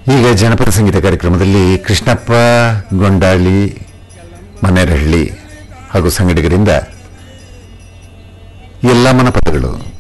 ಈಗ ಜನಪದ ಸಂಗೀತ ಕಾರ್ಯಕ್ರಮದಲ್ಲಿ ಕೃಷ್ಣಪ್ಪ ಗೊಂಡಾಳಿ ಮನೆರಹಳ್ಳಿ ಹಾಗೂ ಸಂಗಡಿಗರಿಂದ ಎಲ್ಲಮ್ಮನ ಪದಗಳು.